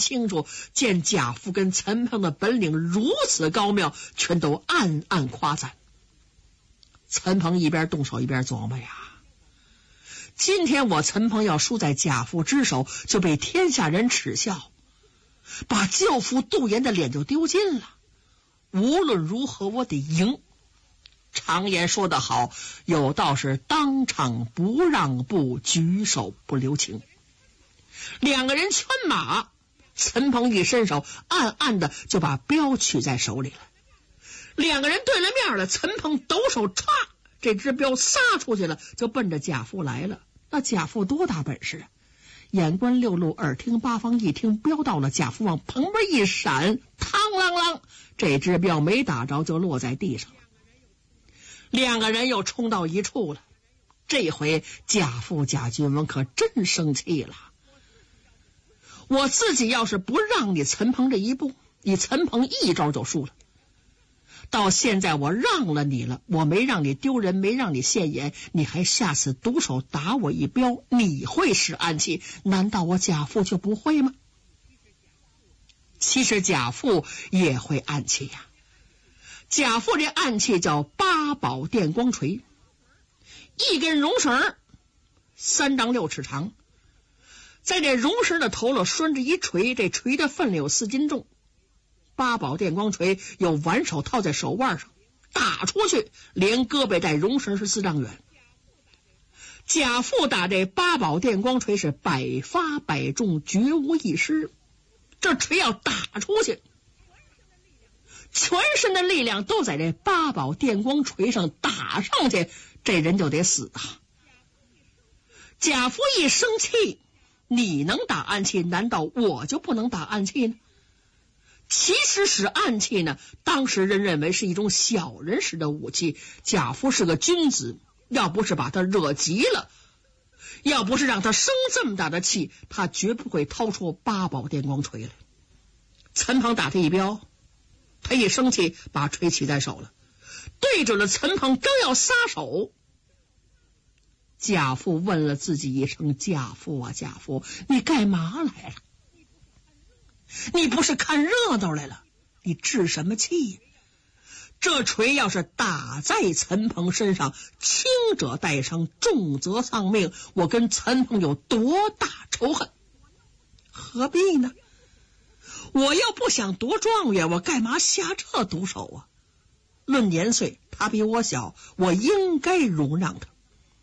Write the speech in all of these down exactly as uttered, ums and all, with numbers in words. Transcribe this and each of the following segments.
清楚，见贾父跟陈鹏的本领如此高妙，全都暗暗夸赞。陈鹏一边动手一边琢磨呀，今天我陈鹏要输在贾父之手，就被天下人耻笑，把舅父杜岩的脸就丢尽了。无论如何我得赢。常言说得好，有道是当场不让步，举手不留情。两个人圈马，陈鹏一伸手，暗暗的就把镖取在手里了。两个人对了面了，陈鹏抖手歘，这只镖撒出去了，就奔着贾父来了。那贾父多大本事啊，眼观六路，耳听八方，一听镖到了，贾父往旁边一闪，嘡啷啷，这只镖没打着就落在地上了。两个人又冲到一处了，这回贾父贾君文可真生气了。我自己要是不让你陈鹏这一步，你陈鹏一招就输了。到现在我让了你了，我没让你丢人，没让你现眼，你还下次独手打我一镖，你会使暗器，难道我贾父就不会吗？其实贾父也会暗器呀。贾父这暗器叫八宝电光锤，一根绒绳三丈六尺长，在这绒绳的头了拴着一锤，这锤的分量有四斤重。八宝电光锤有挽手套在手腕上，打出去连胳膊带绒绳是四丈远。贾父打这八宝电光锤是百发百中，绝无一失。这锤要打出去，全身的力量都在这八宝电光锤上打上去，这人就得死啊。贾父一生气，你能打暗器，难道我就不能打暗器呢？其实使暗器呢，当时人认为是一种小人使的武器。贾父是个君子，要不是把他惹急了，要不是让他生这么大的气，他绝不会掏出八宝电光锤来。陈鹏打他一镖，他一生气把锤起在手了，对准了陈鹏，刚要撒手，贾父问了自己一声：贾父啊贾父，你干嘛来了？你不是看热闹来了，你置什么气？这锤要是打在陈鹏身上，轻者带伤，重则丧命，我跟陈鹏有多大仇恨？何必呢？我要不想夺状元，我干嘛下这毒手啊？论年岁，他比我小，我应该容让他。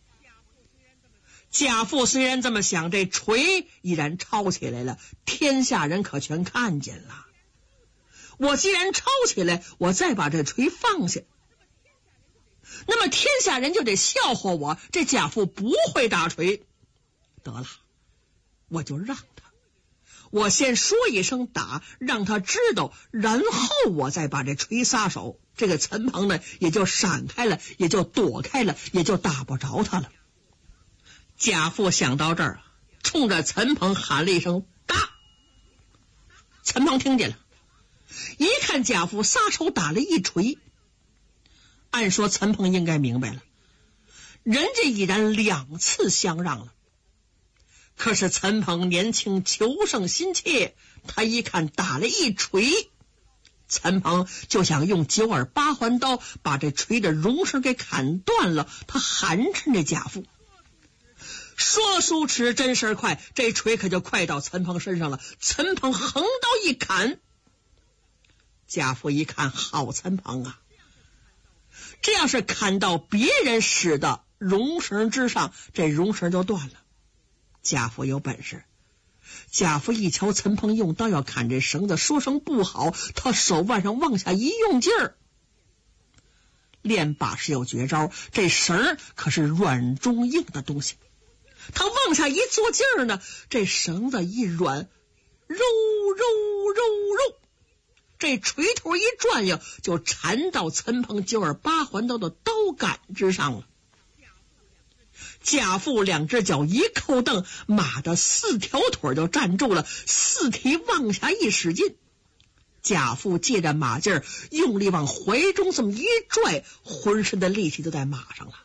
贾父虽然这么想，这锤依然抄起来了，天下人可全看见了。我既然抄起来，我再把这锤放下，那么天下人就得笑话我，这贾父不会打锤。得了，我就让他，我先说一声打，让他知道，然后我再把这锤撒手，这个陈鹏呢也就闪开了，也就躲开了，也就打不着他了。贾父想到这儿，冲着陈鹏喊了一声打。陈鹏听见了，一看贾父撒手打了一锤，按说陈鹏应该明白了，人家已然两次相让了。可是陈鹏年轻求胜心切，他一看打了一锤，陈鹏就想用九耳八环刀把这锤的绒绳给砍断了。他寒碜着贾父，说书迟，真事快，这锤可就快到陈鹏身上了。陈鹏横刀一砍，贾父一看，好陈鹏啊，这要是砍到别人使的绒绳之上，这绒绳就断了。贾父有本事。贾父一瞧陈鹏用刀要砍这绳子，说声不好，他手腕上往下一用劲儿。练把式有绝招，这绳可是软中硬的东西，他往下一做劲儿呢，这绳子一软，揉揉揉揉，这锤头一转悠，就缠到陈鹏九耳八环刀的刀杆之上了。贾父两只脚一扣蹬，马的四条腿就站住了，四蹄往下一使劲，贾父借着马劲儿，用力往怀中这么一拽，浑身的力气都在马上了。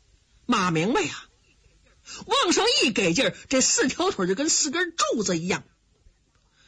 马明白呀，往上一给劲儿，这四条腿就跟四根柱子一样，